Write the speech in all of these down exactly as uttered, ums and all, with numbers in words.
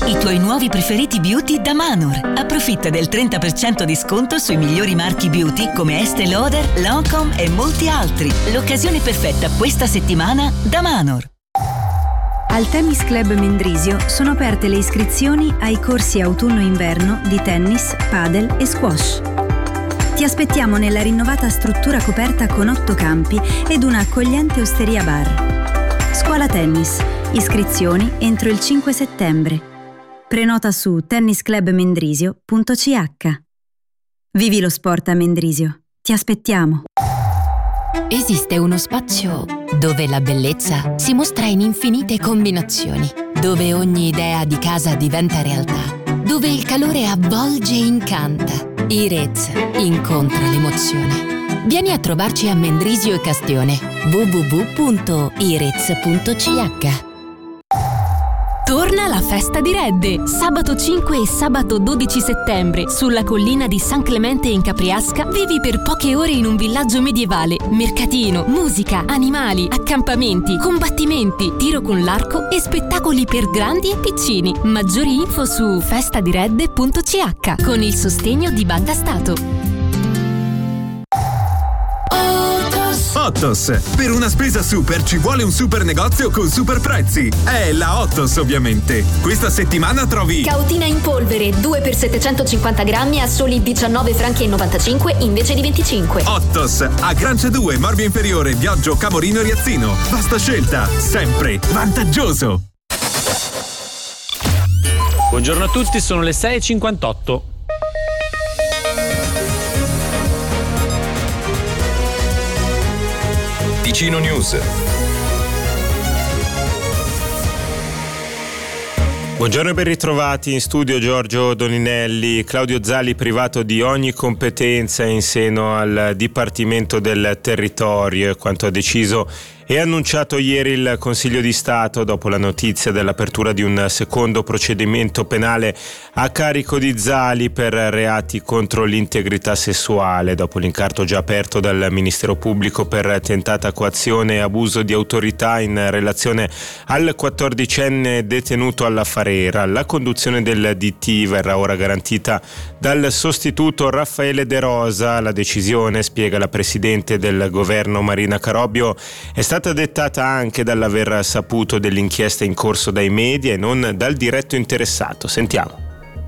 I tuoi nuovi preferiti beauty da Manor. Approfitta del trenta per cento di sconto sui migliori marchi beauty come Estée Lauder, Lancôme e molti altri. L'occasione perfetta questa settimana da Manor. Al Tennis Club Mendrisio sono aperte le iscrizioni ai corsi autunno-inverno di tennis, padel e squash. Ti aspettiamo nella rinnovata struttura coperta con otto campi ed una accogliente osteria bar. Scuola Tennis. Iscrizioni entro il cinque settembre. Prenota su tennis club mendrisio punto c h. Vivi lo sport a Mendrisio. Ti aspettiamo. Esiste uno spazio dove la bellezza si mostra in infinite combinazioni, dove ogni idea di casa diventa realtà, dove il calore avvolge e incanta. Irez incontra l'emozione. Vieni a trovarci a Mendrisio e Castione. w w w punto irez punto c h. Torna la festa di Redde, sabato cinque e sabato dodici settembre, sulla collina di San Clemente in Capriasca. Vivi per poche ore in un villaggio medievale, mercatino, musica, animali, accampamenti, combattimenti, tiro con l'arco e spettacoli per grandi e piccini. Maggiori info su festadiredde punto c h con il sostegno di Banca Stato. Ottos. Per una spesa super ci vuole un super negozio con super prezzi. È la Ottos, ovviamente. Questa settimana trovi Cautina in polvere due per settecentocinquanta grammi a soli diciannove franchi e novantacinque invece di venticinque. Ottos. A Grancia due, Morbia Inferiore, Viaggio, Camorino e Riazzino. Vasta scelta, sempre vantaggioso. Buongiorno a tutti, sono le sei e cinquantotto. Ticino News. Buongiorno e ben ritrovati in studio Giorgio Doninelli. Claudio Zali privato di ogni competenza in seno al Dipartimento del Territorio, quanto ha deciso e annunciato ieri il Consiglio di Stato dopo la notizia dell'apertura di un secondo procedimento penale a carico di Zali per reati contro l'integrità sessuale, dopo l'incarto già aperto dal Ministero Pubblico per tentata coazione e abuso di autorità in relazione al quattordicenne detenuto alla Farera. La conduzione del D T verrà ora garantita dal sostituto Raffaele De Rosa. La decisione, spiega la Presidente del Governo Marina Carobio, è stata dettata anche dall'aver saputo dell'inchiesta in corso dai media e non dal diretto interessato. Sentiamo.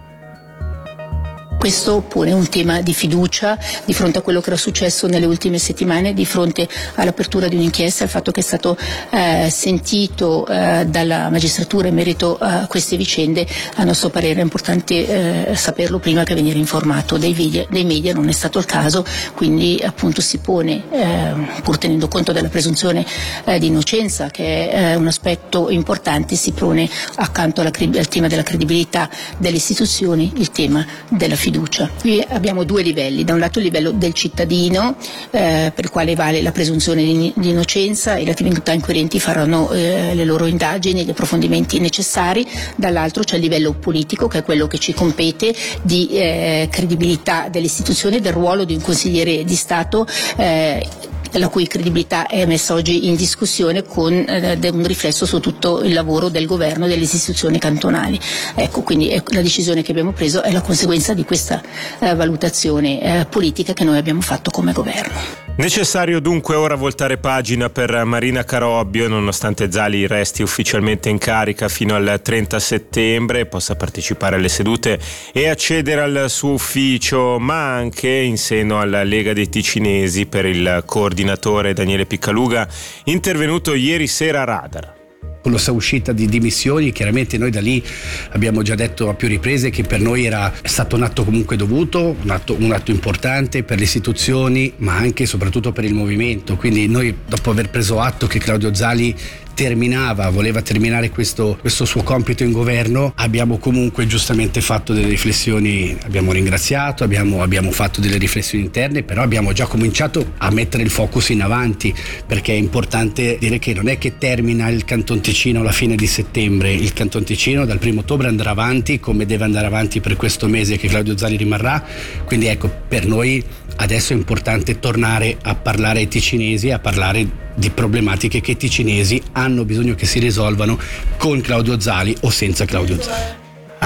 Questo pone un tema di fiducia di fronte a quello che era successo nelle ultime settimane, di fronte all'apertura di un'inchiesta, al fatto che è stato eh, sentito eh, dalla magistratura in merito a queste vicende. A nostro parere è importante eh, saperlo prima che venire informato dei media, dei media, non è stato il caso, quindi appunto si pone, eh, pur tenendo conto della presunzione eh, di innocenza, che è eh, un aspetto importante, si pone accanto alla, al tema della credibilità delle istituzioni il tema della fiducia. Fiducia. Qui abbiamo due livelli: da un lato il livello del cittadino, eh, per il quale vale la presunzione di, di innocenza e le attività inquirenti faranno eh, le loro indagini e gli approfondimenti necessari; dall'altro c'è il livello politico, che è quello che ci compete, di eh, credibilità delle istituzioni e del ruolo di un consigliere di Stato, eh, la cui credibilità è messa oggi in discussione, con eh, un riflesso su tutto il lavoro del governo e delle istituzioni cantonali. Ecco, quindi ecco, la decisione che abbiamo preso è la conseguenza di questa eh, valutazione eh, politica che noi abbiamo fatto come governo. Necessario dunque ora voltare pagina per Marina Carobio, nonostante Zali resti ufficialmente in carica fino al trenta settembre, possa partecipare alle sedute e accedere al suo ufficio, ma anche in seno alla Lega dei Ticinesi per il coordinatore Daniele Piccaluga, intervenuto ieri sera a Radar. Con la sua uscita di dimissioni, chiaramente noi da lì abbiamo già detto a più riprese che per noi era stato un atto comunque dovuto, un atto, un atto importante per le istituzioni, ma anche e soprattutto per il movimento. Quindi noi, dopo aver preso atto che Claudio Zali terminava, voleva terminare questo, questo suo compito in governo, abbiamo comunque giustamente fatto delle riflessioni, abbiamo ringraziato, abbiamo, abbiamo fatto delle riflessioni interne, però abbiamo già cominciato a mettere il focus in avanti, perché è importante dire che non è che termina il Canton Ticino alla fine di settembre. Il Canton Ticino dal primo ottobre andrà avanti come deve andare avanti per questo mese che Claudio Zali rimarrà, quindi ecco, per noi adesso è importante tornare a parlare ai ticinesi, a parlare di problematiche che i ticinesi hanno bisogno che si risolvano con Claudio Zali o senza Claudio Zali.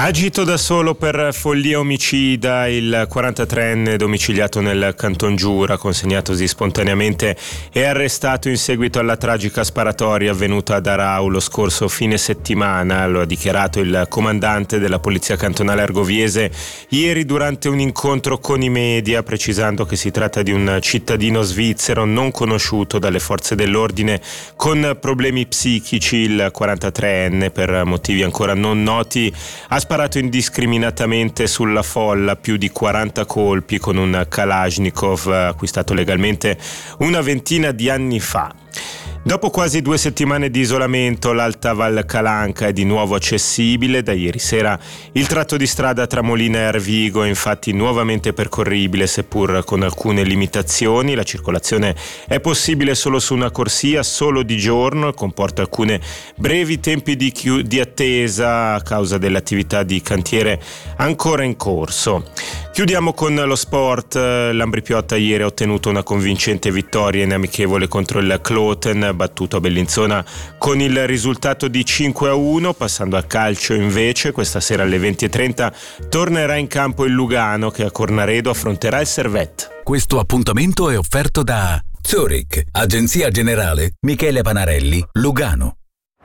Agito da solo per follia omicida, il quarantatreenne domiciliato nel Canton Giura, consegnatosi spontaneamente, è arrestato in seguito alla tragica sparatoria avvenuta ad Arau lo scorso fine settimana. Lo ha dichiarato il comandante della polizia cantonale argoviese ieri durante un incontro con i media, precisando che si tratta di un cittadino svizzero non conosciuto dalle forze dell'ordine con problemi psichici. Il quarantatreenne, per motivi ancora non noti, ha sparato indiscriminatamente sulla folla più di quaranta colpi con un Kalashnikov acquistato legalmente una ventina di anni fa. Dopo quasi due settimane di isolamento, l'Alta Val Calanca è di nuovo accessibile. Da ieri sera il tratto di strada tra Molina e Arvigo è infatti nuovamente percorribile, seppur con alcune limitazioni. La circolazione è possibile solo su una corsia, solo di giorno, e comporta alcune brevi tempi di, chi- di attesa a causa dell'attività di cantiere ancora in corso. Chiudiamo con lo sport. L'Ambrì-Piotta ieri ha ottenuto una convincente vittoria in amichevole contro il Kloten, battuto a Bellinzona con il risultato di cinque a uno. Passando al calcio invece, questa sera alle venti e trenta tornerà in campo il Lugano, che a Cornaredo affronterà il Servette. Questo appuntamento è offerto da Zurich, Agenzia Generale Michele Panarelli, Lugano.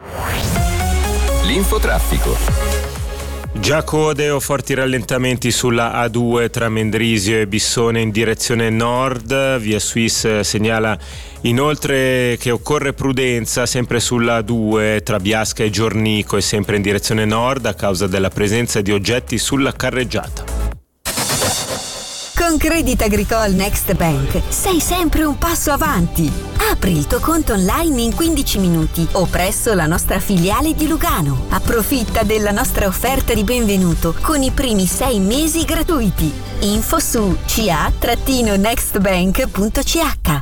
L'infotraffico. Già code o forti rallentamenti sulla A due tra Mendrisio e Bissone in direzione nord. Via Suisse segnala inoltre che occorre prudenza sempre sulla A due tra Biasca e Giornico e sempre in direzione nord a causa della presenza di oggetti sulla carreggiata. Con Crédit Agricole Next Bank sei sempre un passo avanti. Apri il tuo conto online in quindici minuti o presso la nostra filiale di Lugano. Approfitta della nostra offerta di benvenuto con i primi sei mesi gratuiti. Info su c a next bank punto c h.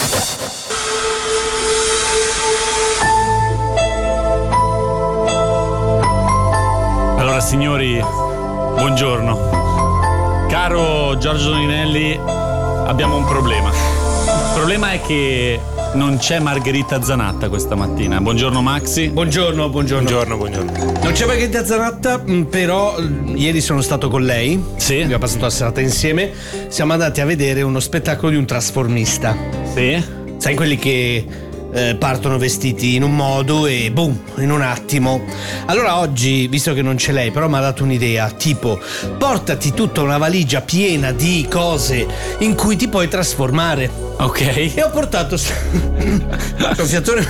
Allora signori, buongiorno. Caro Giorgio Doninelli, abbiamo un problema. Il problema è che non c'è Margherita Zanatta questa mattina. Buongiorno Maxi. Buongiorno, buongiorno. Buongiorno, buongiorno. Non c'è Margherita Zanatta, però ieri sono stato con lei. Sì. Abbiamo passato la serata insieme. Siamo andati a vedere uno spettacolo di un trasformista. Sì. Sai, quelli che eh, partono vestiti in un modo e boom, in un attimo. Allora oggi, visto che non c'è lei, però mi ha dato un'idea, tipo portati tutta una valigia piena di cose in cui ti puoi trasformare. Ok. E ho portato soffiatore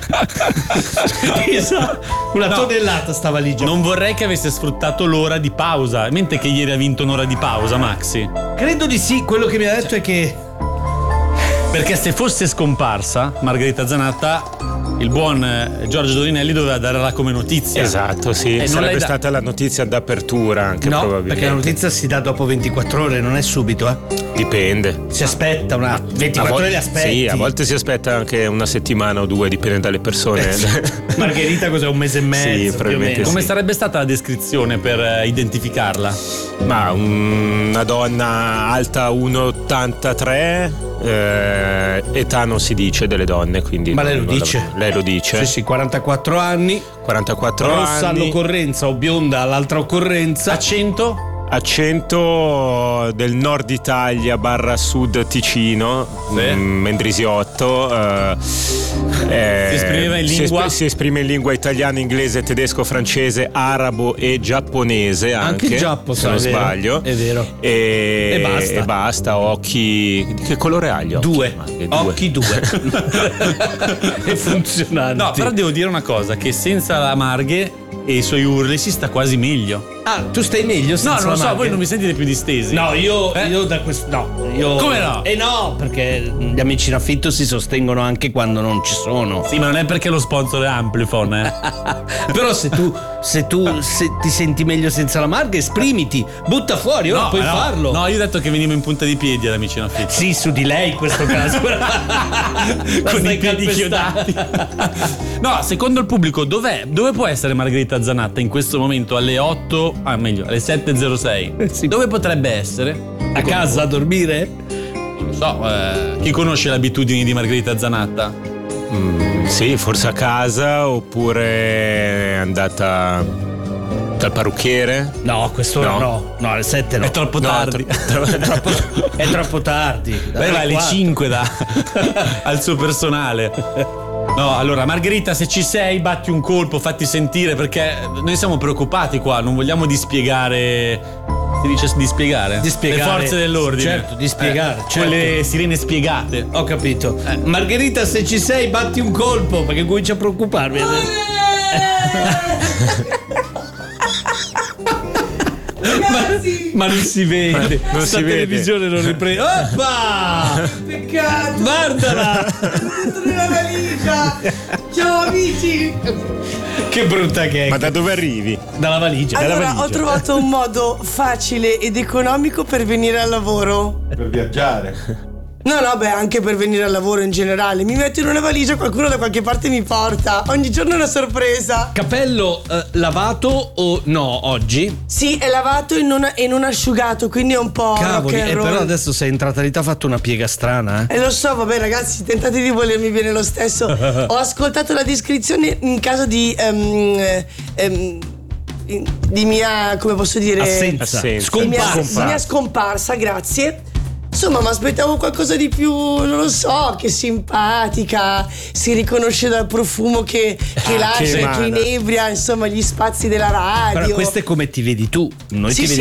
una No, tonnellata sta valigia. Non vorrei che avesse sfruttato l'ora di pausa. Mente che ieri ha vinto un'ora di pausa, Maxi. Credo di sì, quello che mi ha detto è che Perché se fosse scomparsa Margherita Zanatta, il buon eh, Giorgio Doninelli doveva darla come notizia. Esatto, sì. E non sarebbe l'hai da- stata la notizia d'apertura anche, no, probabilmente. perché la notizia si dà dopo ventiquattro ore, non è subito, eh. Dipende. Si aspetta una ventiquattro A vol- ore li aspetti. Sì, a volte si aspetta anche una settimana o due, dipende dalle persone. Margherita cos'è, un mese e mezzo? Sì, più o probabilmente meno. Come sì. sarebbe stata la descrizione per eh, identificarla? Ma una donna alta uno virgola ottantatré, eh, età non si dice delle donne, quindi Ma lei non- lo non dice? la- lei lo dice. Sì, sì, quarantaquattro anni, quarantaquattro rossa anni. all'occorrenza o bionda all'altra occorrenza. Accento? Accento del nord Italia barra sud Ticino, Sì. mm, Mendrisiotto. eh, eh, Si esprimeva in si lingua? espr- si esprime in lingua italiana, inglese, tedesco, francese, arabo e giapponese anche, Anche il Giappo, se sai, non è vero, sbaglio. è vero. E, E basta. e basta, occhi. Di che colore ha gli occhi? Due. Ma che Occhi due. E funzionanti. No, però devo dire una cosa, che senza la Marghe e i suoi urli si sta quasi meglio. Ah, tu stai meglio senza No, non lo la so, Marghe? voi non mi sentite più distesi? No, io, Eh? io da questo. No, io. Come no? Eh no, perché gli amici in affitto si sostengono anche quando non ci sono. Sì, ma non è perché lo sponsor è Amplifon, eh. Però se tu, se tu se ti senti meglio senza la Marghe, esprimiti, butta fuori, ora No, puoi no, farlo. No, io ho detto che venivo in punta di piedi ad amici in affitto. Sì, su di lei in questo caso. Con i piedi chiodati. No, secondo il pubblico, dov'è? Dove può essere Margherita Zanatta in questo momento alle otto, ah meglio, alle sette e zero sei? Sì. Dove potrebbe essere? A casa a dormire? Non lo so, eh, chi conosce le abitudini di Margherita Zanatta? Mm, sì, forse a casa, oppure è andata Dal parrucchiere? No, questo no. no, no, alle sette no. È troppo No, tardi. tro- È troppo, è troppo tardi. Lei va alle cinque da, al suo personale. No, allora Margherita, se ci sei, batti un colpo, fatti sentire, perché noi siamo preoccupati qua, non vogliamo dispiegare. Si dice dispiegare? Dispiegare. Le forze dell'ordine. Certo, dispiegare. Eh, certo. Quelle sirene spiegate. Ho capito. Eh, Margherita, se ci sei, batti un colpo, perché comincio a preoccuparmi. Ma, ma non si vede, non sta si vede. televisione non riprende. Oppa! Peccato! Guardala! Dentro nella valigia! Ciao amici! Che brutta che è. Ma da dove arrivi? Dalla valigia. Allora, Dalla valigia. ho trovato un modo facile ed economico per venire al lavoro. Per viaggiare. No, no, beh, anche per venire al lavoro in generale. Mi metto in una valigia, qualcuno da qualche parte mi porta. Ogni giorno è una sorpresa. Cappello eh, lavato o no oggi? Sì, è lavato e non, e non asciugato, quindi è un po' Cavoli, rock and eh, roll. però adesso sei entrata lì, ti ha fatto una piega strana, eh? E lo so, vabbè ragazzi, tentate di volermi bene lo stesso. Ho ascoltato la descrizione in caso di ehm, ehm, di mia, come posso dire, Assenza. Assenza. di mia, Scomparsa. di mia scomparsa, grazie. Insomma, mi aspettavo qualcosa di più, non lo so, che simpatica, si riconosce dal profumo che, che Ah, lascia, che che emana. inebria, insomma, gli spazi della radio. Però questo è come ti vedi tu, noi Sì, ti sì.